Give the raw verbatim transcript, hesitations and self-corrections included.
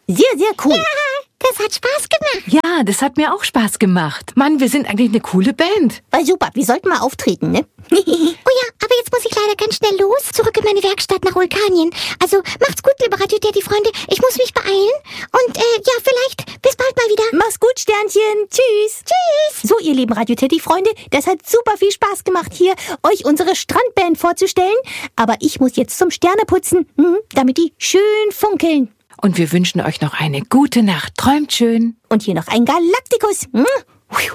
Sehr, sehr cool. Ja, das hat Spaß gemacht. Ja, das hat mir auch Spaß gemacht. Mann, wir sind eigentlich eine coole Band. War super, wir sollten mal auftreten, ne? Oh ja, aber jetzt muss ich leider ganz schnell los. Zurück in meine Werkstatt nach Vulkanien. Also macht's gut, liebe Radio Teddy Freunde. Ich muss mich beeilen. Und äh, ja, vielleicht bis bald mal wieder. Mach's gut, Sternchen. Tschüss. Tschüss. So, ihr lieben Radio Teddy Freunde, das hat super viel Spaß gemacht, hier euch unsere Strandband vorzustellen. Aber ich muss jetzt zum Sterneputzen, hm, damit die schön funkeln. Und wir wünschen euch noch eine gute Nacht. Träumt schön. Und hier noch ein Galaktikus. Hm?